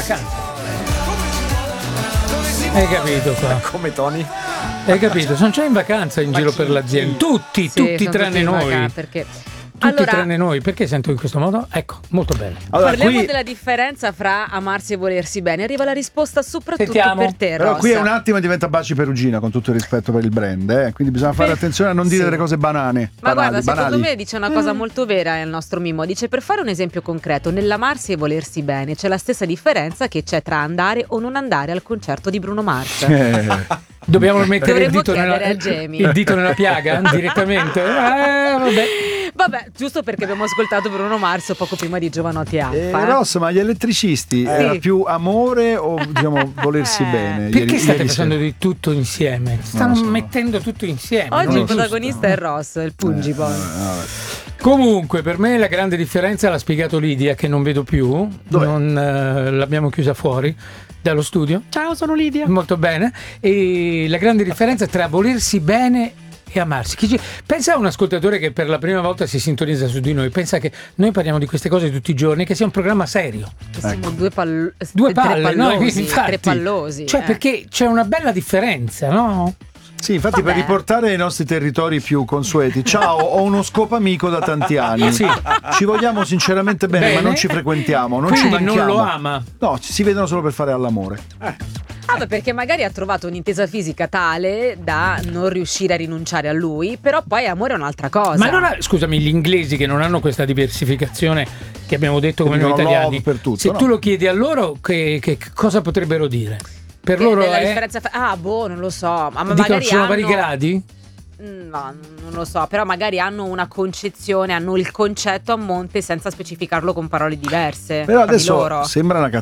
vacanza. Hai capito qua? Come Tony? Hai capito? Sono già in vacanza in giro per l'azienda. Tutti tranne noi. Tutti tranne noi, perché sento in questo modo? Ecco, molto bene. Allora, parliamo della differenza fra amarsi e volersi bene. Arriva la risposta soprattutto per te, Però Ross. qui è un attimo e diventa Baci Perugina, con tutto il rispetto per il brand, quindi bisogna fare attenzione a non dire delle cose banane. Ma guarda, banali. secondo me dice una cosa molto vera il nostro Mimmo. Dice: per fare un esempio concreto, nell'amarsi e volersi bene c'è la stessa differenza che c'è tra andare o non andare al concerto di Bruno Mars. Dobbiamo mettere il dito nella piaga direttamente? Vabbè, giusto perché abbiamo ascoltato Bruno Mars poco prima di Giovanotti Alfa. Ross, ma gli elettricisti era più amore o diciamo volersi bene? Perché state facendo di tutto insieme? Stanno mettendo tutto insieme. Oggi il protagonista è Ross, il Pungibon. Comunque, per me la grande differenza l'ha spiegato Lidia, che non vedo più. L'abbiamo chiusa fuori dallo studio. Ciao, sono Lidia. Molto bene. E la grande differenza tra volersi bene e amarsi. Pensa a un ascoltatore che per la prima volta si sintonizza su di noi, pensa che noi parliamo di queste cose tutti i giorni, che sia un programma serio. Siamo due palle, tre pallosi. Cioè, perché c'è una bella differenza, no? Sì, infatti per riportare i nostri territori più consueti. Ciao, ho uno scopamico da tanti anni. Sì. Ci vogliamo sinceramente bene, ma non ci frequentiamo, non ci manchiamo. Non lo ama. No, si vedono solo per fare all'amore. Perché magari ha trovato un'intesa fisica tale da non riuscire a rinunciare a lui, però poi amore è un'altra cosa. Ma allora, scusami, gli inglesi che non hanno questa diversificazione che abbiamo detto come noi italiani, per tutto, se tu lo chiedi a loro, che cosa potrebbero dire? Per loro la è... differenza non lo so, ma Dicono magari ci sono vari gradi? No, non lo so, però magari hanno una concezione, hanno il concetto a monte senza specificarlo con parole diverse. Però adesso loro. sembra una